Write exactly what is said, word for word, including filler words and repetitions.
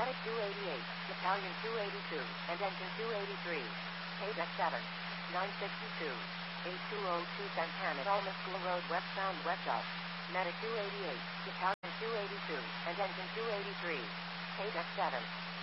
Medic two eighty-eight, Battalion two eighty-two, and Engine two eighty-three. Paydeck seven, nine sixty-two, eight two oh two Santana Alma School Road westbound west of. Medic two eighty-eight, Battalion two eighty-two, and Engine two eighty-three. Paydeck seven.